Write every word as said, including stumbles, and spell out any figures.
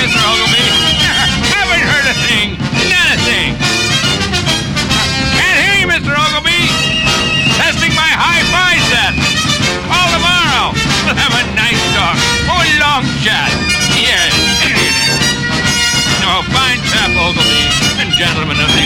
Mister Ogilvy. Haven't heard a thing. Not a thing. Can't hear you, Mister Ogilvy. Testing my hi-fi set. Call tomorrow. We'll have a nice talk. Or long chat. Yes. Oh, fine chap, Ogilvy. And gentlemen of